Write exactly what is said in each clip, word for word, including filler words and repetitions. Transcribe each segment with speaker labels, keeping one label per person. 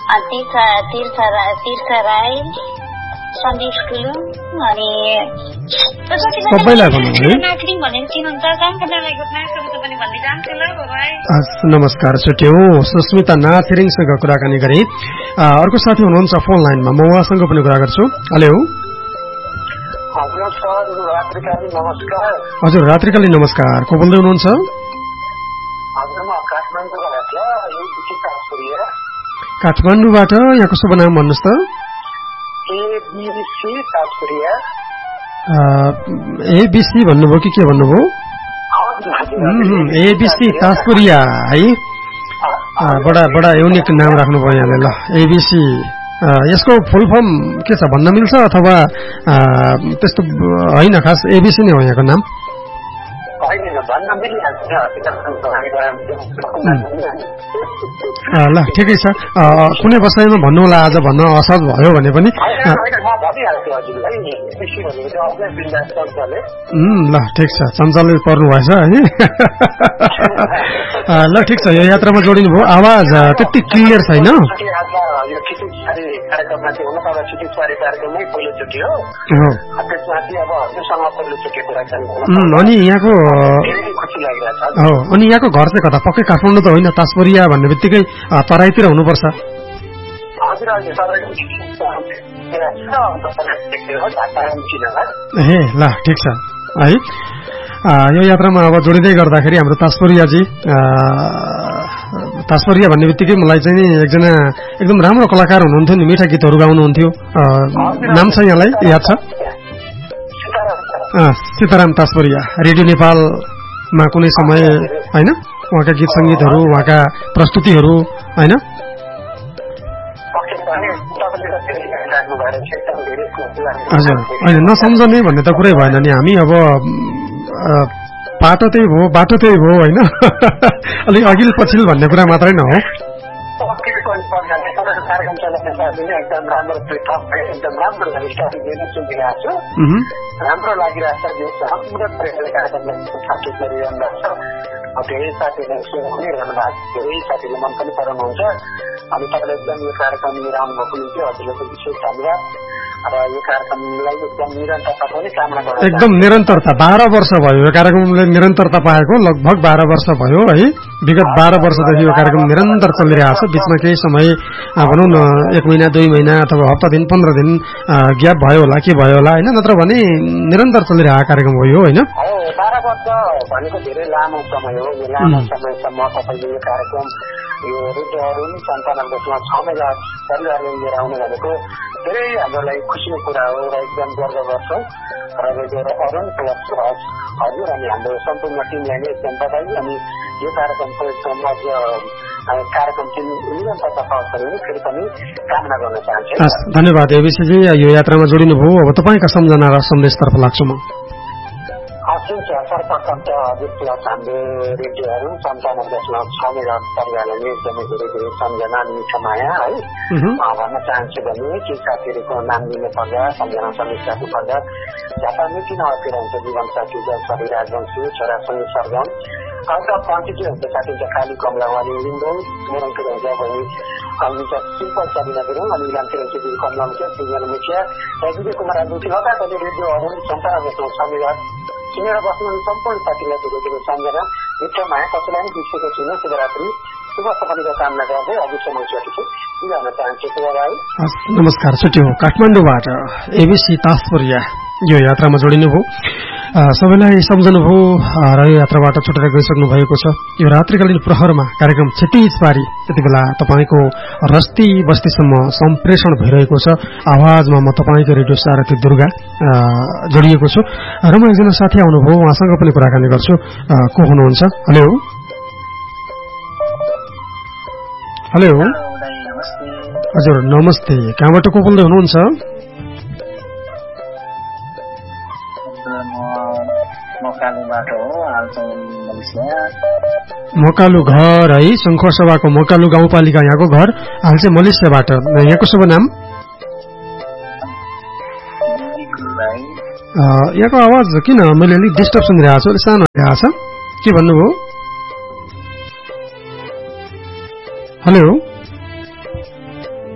Speaker 1: तीर्थ तीर्थ तीर्थ राई सन्दीप ठुलु अनि
Speaker 2: सबैलाई भन्नु नमस्कार छुट्यो सुस्मिता नाथिरिङसँग कुराकानी गरे। अर्को साथी हुनुहुन्छ फोन लाइनमा, म उहाँसँग पनि कुरा गर्छु। हेलो हजुर, रात्रिकालीन नमस्कार। को बोल्दै हुनुहुन्छ? काठमाडौँबाट। यहाँको शुभ नाम भन्नुहोस् त। एबीसी भन्नुभयो कि के भन्नुभयो? एबीसी ताजपुरिया है, बडा बडा युनिक नाम राख्नुभयो यहाँले। ल एबीसी, यसको फुल फर्म के छ भन्न मिल्छ अथवा त्यस्तो होइन? खास एबीसी नै हो यहाँको नाम? ल ठिकै छ, कुनै बसाइमा भन्नु होला। आज भन्न असहज भयो भने पनि ल ठिक छ, चञ्चलले पर्नु भएछ है। ल ठिक छ, यो यात्रामा जोडिनु भयो। आवाज त्यति क्लियर छैन। अनि यहाँको हो, अनि यहाँको घर चाहिँ कता? पक्कै काठमाडौँ त होइन, ताजपुरिया भन्ने बित्तिकै तराईतिर हुनुपर्छ। ए ल ठिक छ है। यो यात्रामा अब जोडिँदै गर्दाखेरि हाम्रो ताजपुरियाजी, ताजपुरिया भन्ने बित्तिकै मलाई चाहिँ एकजना एकदम राम्रो कलाकार हुनुहुन्थ्यो नि, मिठा गीतहरू गाउनुहुन्थ्यो। नाम छ यहाँलाई याद छ? सीताराम ताजपुरिया। रेडियो नेपालमा कुनै समय होइन उहाँका गीत सङ्गीतहरू, उहाँका प्रस्तुतिहरू होइन? हजुर होइन, नसम्झने भन्ने त कुरै भएन नि। हामी अब पाटो त्यही भयो, बाटो त्यही भयो होइन, अलिक अघिल पछिल भन्ने कुरा मात्रै न हो। राम्रो लागिरहेछ, धेरै साथीहरूले सुनिरहनु भएको, धेरै साथीहरूले मन पनि पराउनुहुन्छ। अनि तपाईँले एकदम यो कार्यक्रम मिलाउनु भएको निम्ति हजुरलाई विशेष धन्यवाद। र यो कार्यक्रमलाई एकदम निरन्तरता पनि कामना गर्छु। एकदम निरन्तरता, बाह्र वर्ष भयो यो कार्यक्रमले निरन्तरता पाएको, लगभग बाह्र वर्ष भयो है। विगत बाह्र वर्षदेखि यो कार्यक्रम निरन्तर चलिरहेको छ। बिचमा केही समय भनौँ न एक महिना दुई महिना अथवा हप्ता दिन पन्ध्र दिन ग्याप भयो होला, के भयो होला होइन, नत्र भने निरन्तर चलिरहेको कार्यक्रम हो यो होइन। बाह्र वर्ष भनेको धेरै लामो समय हो। यो लामो समयसम्म तपाईँले यो कार्यक्रम, यो रेडियो अरुण सन्तानब्बे दशमलव छ मेगा परिवारले लिएर आउनु भनेको धेरै हाम्रो लागि खुसीको कुरा हो र एकदम गर्व गर्छौँ। र रेडियो अरुण प्लस हजुर अनि हाम्रो सम्पूर्ण टिमलाई नै एकदम बधाई। अनि यो कार्यक्रमको एकदम अझ कार्यक्रम चाहिँ निरन्तरता पाओस् भन्ने फेरि पनि कामना गर्न चाहन्छु। धन्यवाद एबीसीजी, यो यात्रामा जोडिनु भयो। अब तपाईँका सम्झना र सन्देशतर्फ लाग्छु म। हस्, सर्वप्रथम त हजुर प्लस हाम्रो रेडियोहरू सन्तानब्बे दशमलव छ मेगा परिवारलाई नै एकदमै धेरै धेरै सम्झना अनि मिठो माया है भन्न चाहन्छु। भने केही साथीहरूको नाम लिनु पर्दा, सम्झना सन्देश राख्नु पर्दा झापा मिठी नभएर हुन्छ जीवन साथी जसरी राजवंशी, छोरा सङ्गी सर्गम, अन्त क्वान्टिटी हुन्छ साथी हुन्छ खाली कमलावाली लिम्बू, मेरङतिर हुन्छ भने हुन्छ सिम्पल सबिना गुरुङ, अनि इलामतिर हुन्छ दिदी कमला मुखिया, सिर्जना मुखिया, विजय कुमार राजवंशी लगायत रेडियोहरू सन्तानब्बे दशमलव छ मेगा सुनेर बस्नु सम्पूर्ण साथीलाई धेरै धेरै सम्झना मिठो माया। कसैलाई पनि बिर्सेको छुइनँ। शुभरात्रि, शुभ सफलताको कामना गर्दै अझैसम्म छुट्टी दिन चाहन्छु। शुभरात्रि, नमस्कार। छुट्टी हो काठमाडौँबाट एबीसी ताजपुरिया यो यात्रामा जोडिनुभयो। सबैलाई सम्झनुभयो र यो यात्राबाट छुटेर गइसक्नु भएको छ। यो रात्रिकालीन प्रहरमा कार्यक्रम क्षितिज पारी यति बेला तपाईँको रस्ती बस्तीसम्म सम्प्रेषण भइरहेको छ। आवाजमा म तपाईँको रेडियो सारथी दुर्गा जोडिएको छु र म एकजना साथी आउनुभयो, उहाँसँग पनि कुराकानी गर्छु। को हुनुहुन्छ? हेलो हेलो हजुर नमस्ते, कहाँबाट को बोल्दै हुनुहुन्छ? मोकालु घर है, शङ्खसभाको मोकालु गाउँपालिका यहाँको घर, हाल चाहिँ मलेसियाबाट। यहाँको शुभ नाम? यहाँको आवाज किन मैले अलिक डिस्टर्ब सुनिरहेको छु, अलिक सानो भइरहेको छ, के भन्नुभयो? हेलो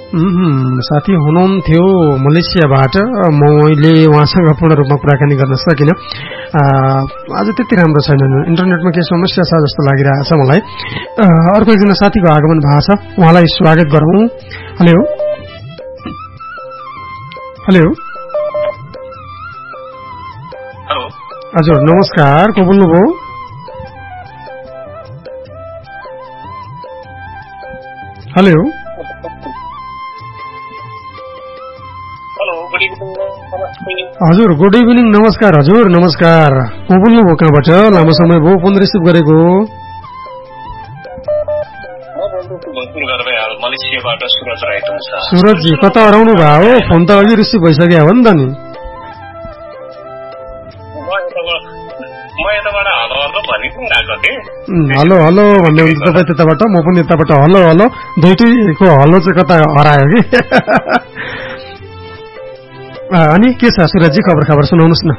Speaker 3: साथी हुनुहुन्थ्यो मलेसियाबाट, मैले उहाँसँग पूर्ण रूपमा कुराकानी गर्न सकिनँ। आज त्यति राम्रो छैन, इन्टरनेटमा केही समस्या छ जस्तो लागिरहेछ मलाई। अर्को एकजना साथीको आगमन भएको छ, उहाँलाई स्वागत गरौँ। हेलो हेलो हजुर नमस्कार, को बोल्नुभयो? हेलो हजुर गुड इभिनिङ, नमस्कार हजुर नमस्कार। को बोल्नुभयो, कहाँबाट? लामो समय भयो फोन रिसिभ गरेको। सुरजजी कता हराउनु भयो? फोन त अघि रिसिभ भइसक्यो हो नि त नि। हलो हलो भन्ने हुन्छ तपाईँ त्यताबाट, म पनि यताबाट हलो हलो, दुइटैको हलो चाहिँ कता हरायो कि। अनि के छ सुरजजी, खबर खबर सुनाउनुहोस् न।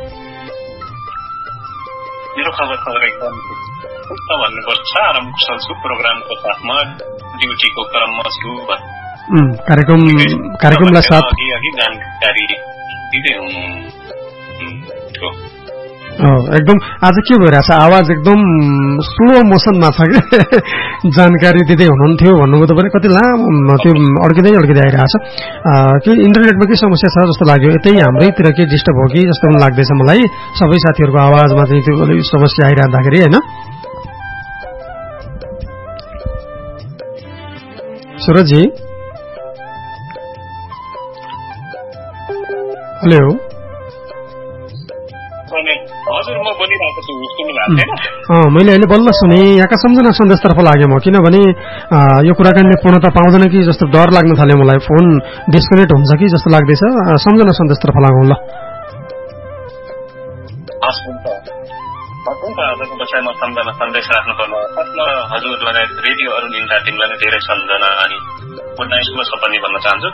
Speaker 4: मेरो खबर खबर एकदम भन्नुपर्छ, आराम कुशल छु, प्रोग्रामको साथमा ड्युटीको क्रममा छु।
Speaker 3: कार्यक्रम कार्यक्रमलाई साथ
Speaker 4: अघि जानकारी दिँदै हुनु
Speaker 3: एकदम आज के भइरहेछ, आवाज एकदम स्लो मोसनमा छ कि जानकारी दिँदै हुनुहुन्थ्यो भन्नुको तपाईँ कति लामो त्यो अड्किँदै अड्किँदै आइरहेछ कि इन्टरनेटमा के समस्या छ जस्तो लाग्यो। यतै हाम्रैतिर के डिस्टर्ब हो कि जस्तो पनि लाग्दैछ मलाई, सबै साथीहरूको आवाजमा चाहिँ त्यो समस्या आइरहँदाखेरि होइन। सुरजजी हेलो मैले अहिले बल्ल सुने, यहाँका सम्झना सन्देशतर्फ लाग्यो म, किनभने यो कुराकानीले पूर्णता पाउँदैन कि जस्तो डर लाग्न थाल्यो मलाई, फोन डिस्कनेक्ट हुन्छ कि जस्तो लाग्दैछ। सम्झना सन्देशतर्फ लागौँ ल।
Speaker 4: सम्झना सन्देश राख्नुपर्ने हजुर लगायत रेडियो अरू इन्टा टिमलाई धेरै सम्झना अनि गुडनाइटको सपनी भन्न चाहन्छु।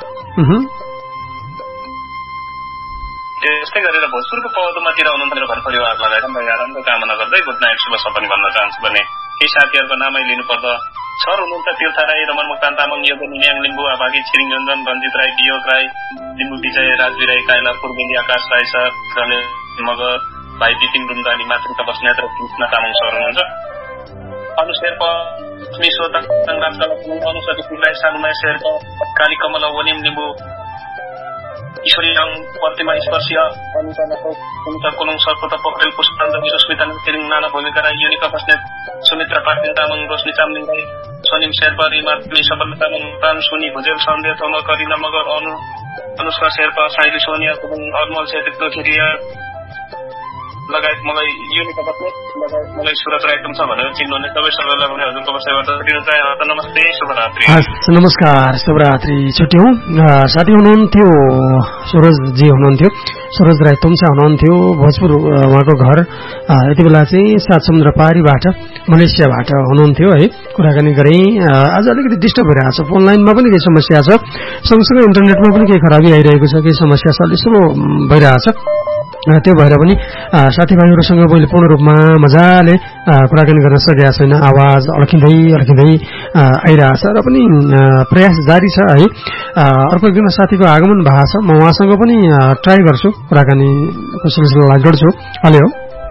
Speaker 4: त्यस्तै गरेर भोजपुरको पौधमातिर हुनुहुन्थ्यो घर परिवार लगाएर राम्रो कामना गर्दै गुड नाइट शुभ सपनी भन्न चाहन्छु भने केही साथीहरूको नामै लिनुपर्दा सर हुनुहुन्छ तीर्थ राई, रमन मुक्तान तामाङ, योगन न्याङ लिम्बू, आभागी छिरिङ रञ्जन, रञ्जित राई, वियोग राई, लिम्बू विजय, राजवी राई, काइला पूर्वेली, आकाश राई सर, रमेश मगर, भाइ विपिन रुन्दानी, मातृका बस्नेत र कृष्ण तामाङ सर हुनुहुन्छ। अनु शेर्पा, लक्ष्मी सोता, अनुसरी राई, सानुमाया शेर्पा, काली कमला, वनिम लिम्बू, ईश्वरी रङ, प्रतिमा स्पर्शीय, अनिता कोलङ, सर्पता पोखरेल, पुष्पाञ्जली, सुस्मिता तिरिङ, नाना भूमिका राई, युनिका बस्नेत, सुमित्रा पाटिल तामाङ, रोशनी चामलिङ राई, सनिम शेर्पा, रिमा सपन तामाङ, तान सुनी भुजेल, सन्देह तोमर, करिना मगर, अनु अनुष्का शेर्पा, साइली सोनिया कुबुङ, अरमल छेत्री, दोखेरिया लगायत मलाई युनिका बस्नेत लगायत मलाई सुरज राईटम छ भनेर चिन्नुहुने सबै सबैलाई पनि हजुरको बसाइबाट दिन चाहे। नमस्ते, शुभरात्रि।
Speaker 3: नमस्कार, शुभरात्रि। छुट्यौँ साथी हुनुहुन्थ्यो, सुरजजी हुनुहुन्थ्यो, सुरज राई तुमसा हुनुहुन्थ्यो, भोजपुर उहाँको घर। यति बेला चाहिँ सात समुद्र पारीबाट मलेसियाबाट हुनुहुन्थ्यो है। कुराकानी गरेँ, आज अलिकति डिस्टर्ब भइरहेको छ, फोन लाइनमा पनि केही समस्या छ, सँगसँगै इन्टरनेटमा पनि केही खराबी आइरहेको छ, केही समस्या छ, अलिक स्लो भइरहेछ। त्यो भएर पनि साथीभाइहरूसँग मैले पूर्ण रूपमा मजाले कुराकानी गर्न सकेका छैन, आवाज अड्किँदै अड्किँदै आइरहेछ र पनि प्रयास जारी छ है। अर्को एकजना साथीको आगमन भएको छ, म उहाँसँग पनि ट्राई गर्छु, कुराकानीको सिलसिलालाई जोड्छु। हेलो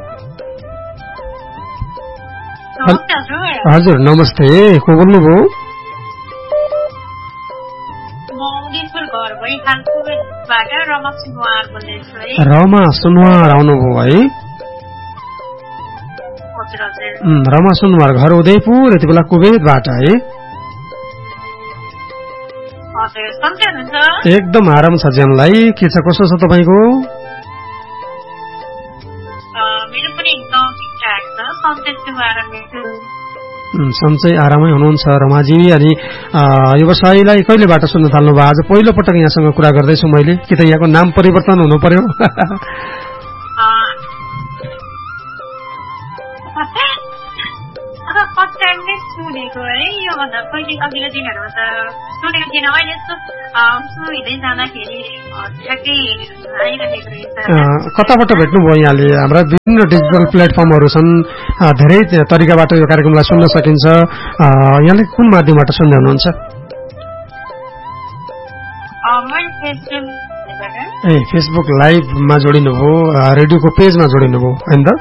Speaker 3: हजुर नमस्ते, को बोल्नुभयो? रमा सुनवार आउनुभयो है? रमा सुनवार घर उदयपुर, यति बेला कुवेतबाट है? एकदम आराम छ ज्यानलाई। के छ, कसो छ तपाईँको? सन्चै आरामै हुनुहुन्छ रमाजी। अनि व्यवसायीलाई कहिलेबाट सुन्न थाल्नु भयो? आज पहिलो पटक यहाँसँग कुरा गर्दैछु मैले, कि त यहाँको नाम परिवर्तन हुनु पर्यो? कताबाट भेट्नुभयो यहाँले? हाम्रा विभिन्न डिजिटल प्लेटफर्महरू छन्, धेरै तरिकाबाट यो कार्यक्रमलाई सुन्न सकिन्छ। यहाँले कुन माध्यमबाट सुन्दै हुनुहुन्छ? ए फेसबुक लाइभमा जोडिनुभयो, रेडियोको पेजमा जोडिनुभयो होइन त?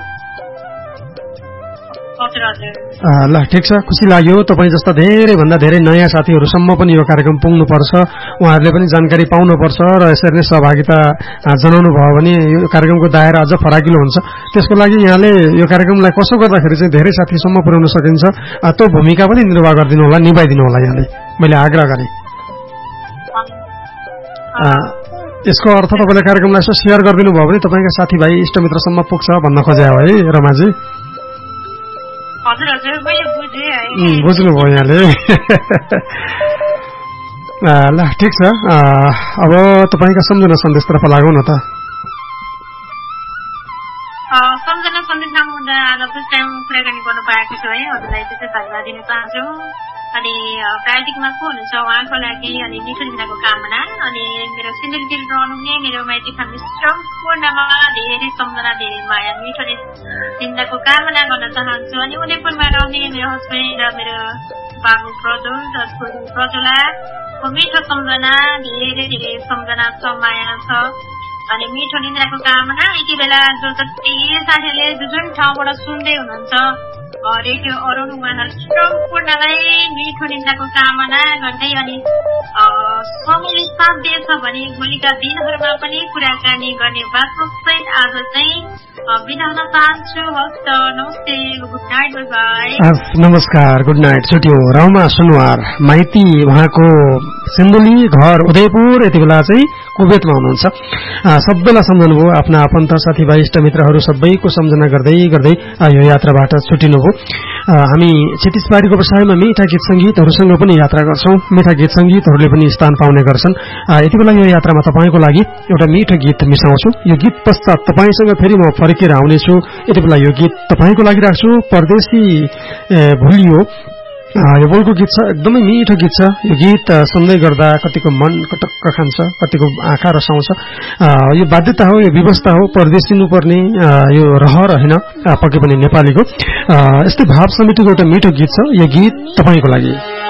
Speaker 3: ल ठिक छ, खुसी लाग्यो। तपाईँ जस्ता धेरैभन्दा धेरै नयाँ साथीहरूसम्म पनि यो कार्यक्रम पुग्नुपर्छ, उहाँहरूले पनि जानकारी पाउनुपर्छ र यसरी नै सहभागिता जनाउनु भयो भने यो कार्यक्रमको दायरा अझ फराकिलो हुन्छ। त्यसको लागि यहाँले यो कार्यक्रमलाई कसो गर्दाखेरि चाहिँ धेरै साथीसम्म पुर्याउन सकिन्छ त्यो भूमिका पनि निर्वाह गरिदिनु होला, निभाइदिनु होला यहाँले, मैले आग्रह गरेँ। यसको अर्थ तपाईँले कार्यक्रमलाई यसो सेयर गरिदिनु भयो भने तपाईँका साथीभाइ इष्टमित्रसम्म पुग्छ भन्न खोजे हो है रमाजी? बुझ्नुभयो यहाँले। ल ठिक छ, अब तपाईँका सम्झना सन्देशतर्फ लागौँ न त।
Speaker 1: सम्झना सन्देशमा हुँदा आज फर्स्ट टाइम कुराकानी गर्नु पाएको छु है, हजुरलाई चाहिँ धन्यवाद दिन चाहन्छु। अनि प्राविधिकमा को हुनुहुन्छ उहाँको लागि अनि मिठो दिनको कामना, अनि मेरो सिन्धुलीतिर रहनुहुने मेरो माइती फ्यामिली सम्पूर्णमा धेरै सम्झना, धेरै माया, मिठो दिनको कामना गर्न चाहन्छु। अनि उदयपुरमा रहने मेरो हस्बेन्ड र मेरो बाबु प्रज्वल र छोरी प्रज्वलाको मिठो सम्झना, धेरै धेरै सम्झना छ, माया छ अनि मिठो निन्द्राको कामना। यति बेला जो जति साथीहरूले जुन ठाउँबाट सुन्दै हुनुहुन्छ रेडियो अरुण उहाँहरू सम्पूर्णलाई मिठो निन्द्राको कामना गर्दै, अनि समयले साथ दिएछ भने भोलिका दिनहरूमा पनि कुराकानी गर्ने बातसहित आज चाहिँ बिदा हुन चाहन्छु। हस् त, नमस्ते, गुड नाइट, बाई बाई।
Speaker 3: नमस्कार, गुड नाइट। छुट्यो राउमा सुनवार, माइती उहाँको सिन्धुली, घर उदयपुर, यति बेला चाहिँ कुवेतमा हुनुहुन्छ। सबैलाई सम्झनुभयो, आफ्ना आफन्त साथीभाइ इष्टमित्रहरू सबैको सम्झना गर्दै गर्दै यो यात्राबाट छुटिनुभयो। हामी क्षतिजबारीको व्यवसायमा मिठा गीत सङ्गीतहरूसँग पनि यात्रा गर्छौं, मिठा गीत सङ्गीतहरूले पनि स्थान पाउने गर्छन्। यति बेला यो यात्रामा तपाईँको लागि एउटा मिठो गीत मिसाउँछु। यो गीत पश्चात तपाईँसँग फेरि म फर्केर आउनेछु। यति बेला यो गीत तपाईँको लागि राख्छु, परदेशी भुलियो यो बोलको गीत छ, एकदमै मिठो गीत छ। यो गीत सुन्दै गर्दा कतिको मन कटक्क खान्छ, कतिको आँखा रसाउँछ। यो बाध्यता हो, यो व्यवस्था हो, परदेशिनुपर्ने यो रहर होइन, पक्कै पनि नेपालीको। यस्तै भाव समितिको एउटा मिठो गीत छ, यो गीत तपाईँको लागि।